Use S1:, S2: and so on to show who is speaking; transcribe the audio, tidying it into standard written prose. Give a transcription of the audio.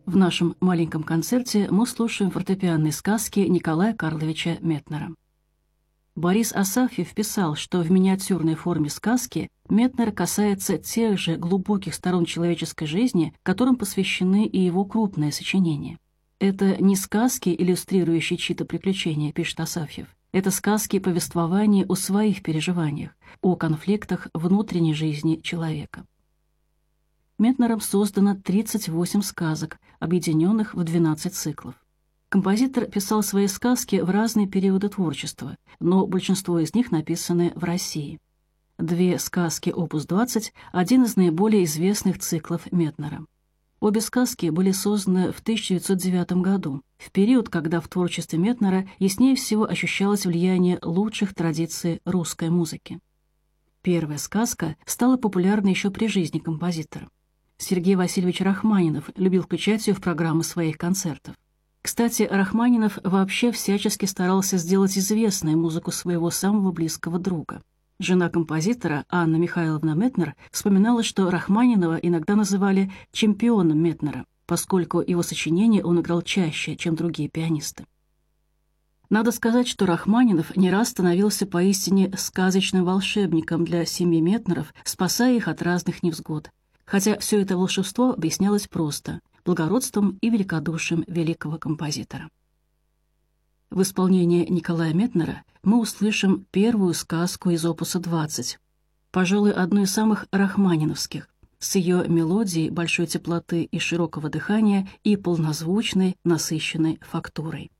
S1: В нашем маленьком концерте мы слушаем фортепианные сказки Николая Карловича Метнера. Борис Асафьев писал, что в миниатюрной форме сказки Метнер касается тех же глубоких сторон человеческой жизни, которым посвящены и его крупные сочинения. «Это не сказки, иллюстрирующие чьи-то приключения», — пишет Асафьев. «Это сказки повествования о своих переживаниях, о конфликтах внутренней жизни человека». Метнером создано 38 сказок, объединенных в 12 циклов. Композитор писал свои сказки в разные периоды творчества, но большинство из них написаны в России. 2 сказки опус 20 – один из наиболее известных циклов Метнера. Обе сказки были созданы в 1909 году, в период, когда в творчестве Метнера яснее всего ощущалось влияние лучших традиций русской музыки. Первая сказка стала популярной еще при жизни композитора. Сергей Васильевич Рахманинов любил включать ее в программы своих концертов. Кстати, Рахманинов вообще всячески старался сделать известной музыку своего самого близкого друга. Жена композитора, Анна Михайловна Метнер, вспоминала, что Рахманинова иногда называли чемпионом Метнера, поскольку его сочинения он играл чаще, чем другие пианисты. Надо сказать, что Рахманинов не раз становился поистине сказочным волшебником для семьи Метнеров, спасая их от разных невзгод. Хотя все это волшебство объяснялось просто – благородством и великодушием великого композитора. В исполнении Николая Метнера мы услышим первую сказку из опуса 20, пожалуй, одну из самых рахманиновских, с ее мелодией большой теплоты и широкого дыхания и полнозвучной, насыщенной фактурой.